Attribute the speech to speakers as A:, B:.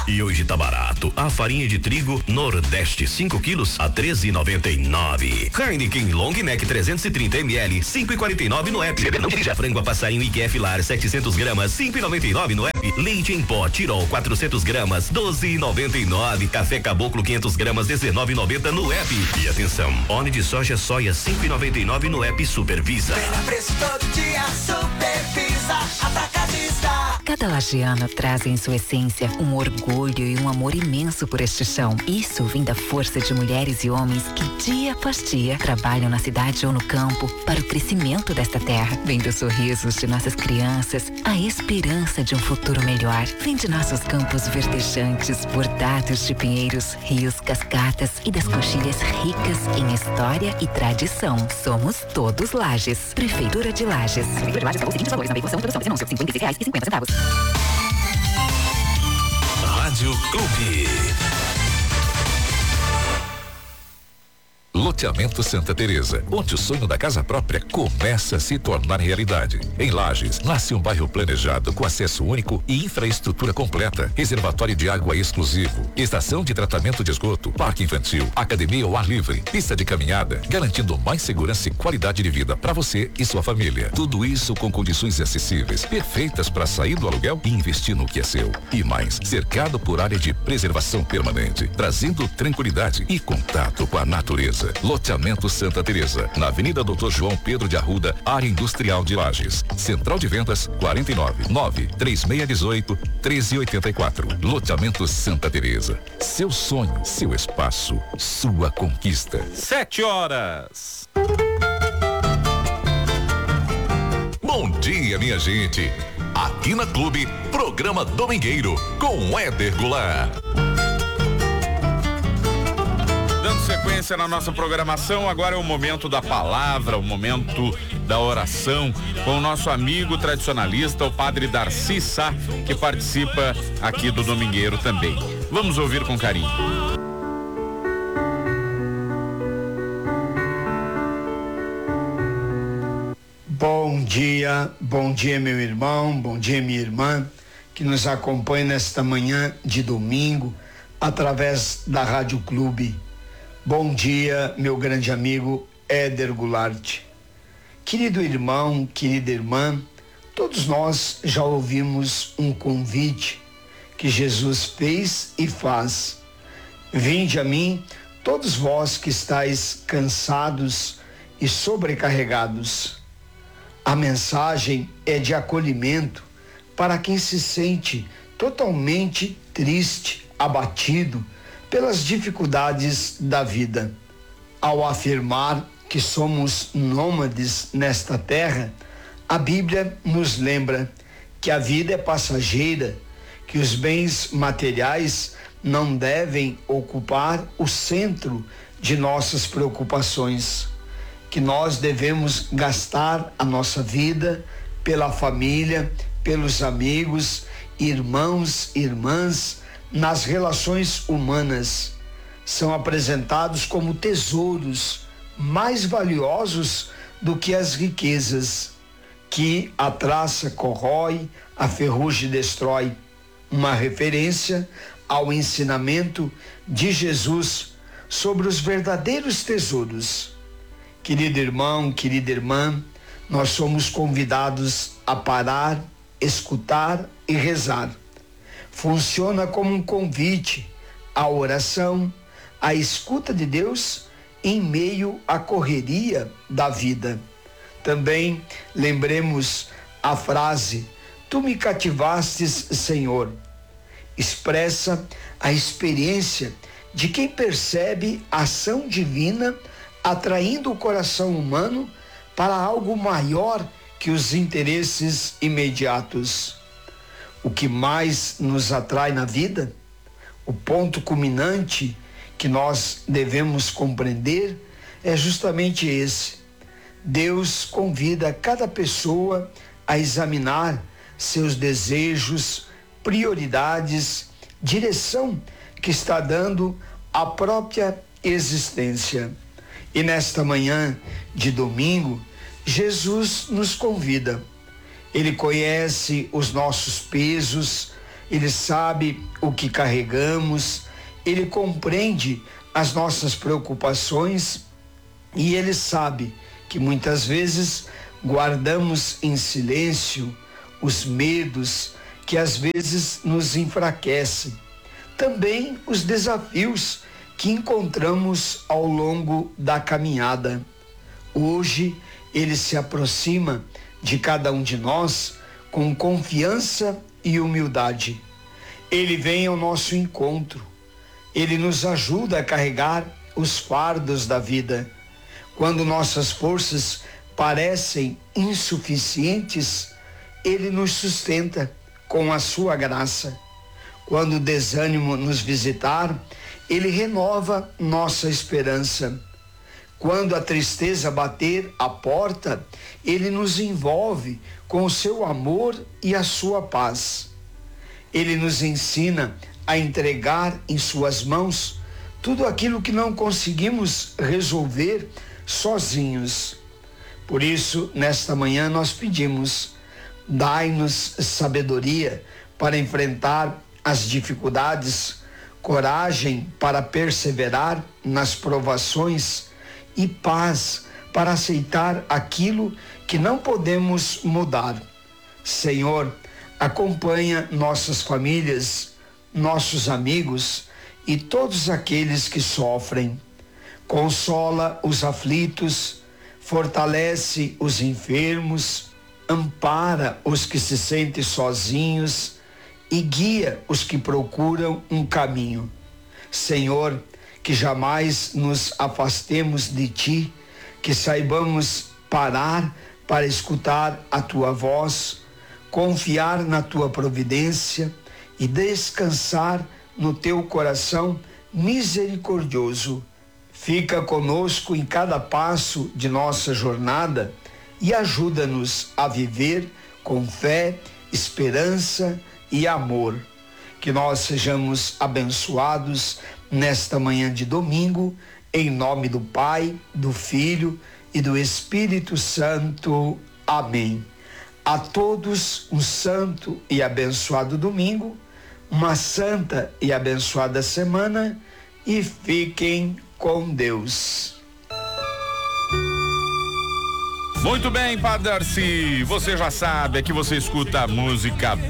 A: E hoje tá barato. A farinha de trigo Nordeste 5 quilos a 13,99. Heineken Long Neck 330 ml 5,49 no app. Não dirija. Frango a passarinho IQF Lar 700 gramas 5,99 no app. Leite em pó Tirol 400 gramas 12,99. Café Caboclo 500 gramas 19,90 no app. E atenção, óleo de soja soia 5,99 no app Supervisa.
B: Preço todo dia, Supervisa, Atacadista.
C: Cada lagiano traz em sua essência um orgulho e um amor imenso por este chão. Isso vem da força de mulheres e homens que dia após dia trabalham na cidade ou no campo para o crescimento desta terra. Vem dos sorrisos de nossas crianças, a esperança de um futuro melhor. Vem de nossos campos verdejantes, bordados de pinheiros, rios, cascatas e das coxilhas ricas em história e tradição. Somos todos Lages. Prefeitura de Lages. Prefeitura de Lages pagou os seguintes valores na veiculação e produção desse anúncio: R$56,50.
A: Rádio Clube.
D: Loteamento Santa Teresa, onde o sonho da casa própria começa a se tornar realidade. Em Lages, nasce um bairro planejado com acesso único e infraestrutura completa, reservatório de água exclusivo, estação de tratamento de esgoto, parque infantil, academia ao ar livre, pista de caminhada, garantindo mais segurança e qualidade de vida para você e sua família. Tudo isso com condições acessíveis, perfeitas para sair do aluguel e investir no que é seu. E mais, cercado por área de preservação permanente, trazendo tranquilidade e contato com a natureza. Loteamento Santa Teresa, na Avenida Dr. João Pedro de Arruda, área industrial de Lages. Central de vendas 49-93618-1384. Loteamento Santa Teresa. Seu sonho, seu espaço, sua conquista.
E: 7h.
D: Bom dia, minha gente. Aqui na Clube, programa Domingueiro com Éder Goulart.
E: Dando sequência na nossa programação, agora é o momento da palavra, o momento da oração, com o nosso amigo tradicionalista, o padre Darcy Sá, que participa aqui do Domingueiro também. Vamos ouvir com carinho.
F: Bom dia meu irmão, bom dia minha irmã, que nos acompanha nesta manhã de domingo, através da Rádio Clube. Bom dia, meu grande amigo Éder Goulart. Querido irmão, querida irmã, todos nós já ouvimos um convite que Jesus fez e faz. Vinde a mim, todos vós que estáis cansados e sobrecarregados. A mensagem é de acolhimento para quem se sente totalmente triste, abatido pelas dificuldades da vida. Ao afirmar que somos nômades nesta terra, a Bíblia nos lembra que a vida é passageira, que os bens materiais não devem ocupar o centro de nossas preocupações, que nós devemos gastar a nossa vida pela família, pelos amigos, irmãos, irmãs, nas relações humanas. São apresentados como tesouros mais valiosos do que as riquezas, que a traça corrói, a ferrugem destrói. Uma referência ao ensinamento de Jesus sobre os verdadeiros tesouros. Querido irmão, querida irmã, nós somos convidados a parar, escutar e rezar. Funciona como um convite à oração, à escuta de Deus em meio à correria da vida. Também lembremos a frase: Tu me cativastes, Senhor. Expressa a experiência de quem percebe a ação divina atraindo o coração humano para algo maior que os interesses imediatos. O que mais nos atrai na vida, o ponto culminante que nós devemos compreender é justamente esse. Deus convida cada pessoa a examinar seus desejos, prioridades, direção que está dando à própria existência. E nesta manhã de domingo, Jesus nos convida. Ele conhece os nossos pesos Ele sabe o que carregamos, Ele compreende as nossas preocupações e Ele sabe que muitas vezes guardamos em silêncio os medos que às vezes nos enfraquecem. Também os desafios que encontramos ao longo da caminhada. Hoje, Ele se aproxima de cada um de nós com confiança e humildade. Ele vem ao nosso encontro. Ele nos ajuda a carregar os fardos da vida. Quando nossas forças parecem insuficientes, Ele nos sustenta com a sua graça. Quando o desânimo nos visitar, Ele renova nossa esperança. Quando a tristeza bater à porta, Ele nos envolve com o seu amor e a sua paz. Ele nos ensina a entregar em suas mãos tudo aquilo que não conseguimos resolver sozinhos. Por isso, nesta manhã nós pedimos: dai-nos sabedoria para enfrentar as dificuldades, coragem para perseverar nas provações e paz para aceitar aquilo que não podemos mudar. Senhor, acompanha nossas famílias, nossos amigos e todos aqueles que sofrem. Consola os aflitos, fortalece os enfermos, ampara os que se sentem sozinhos e guia os que procuram um caminho. Senhor, que jamais nos afastemos de Ti, que saibamos parar para escutar a Tua voz, confiar na Tua providência e descansar no Teu coração misericordioso. Fica conosco em cada passo de nossa jornada e ajuda-nos a viver com fé, esperança e amor. Que nós sejamos abençoados nesta manhã de domingo, em nome do Pai, do Filho e do Espírito Santo. Amém. A todos um santo e abençoado domingo, uma santa e abençoada semana e fiquem com Deus.
E: Muito bem, Padre Darcy, você já sabe, aqui você escuta a música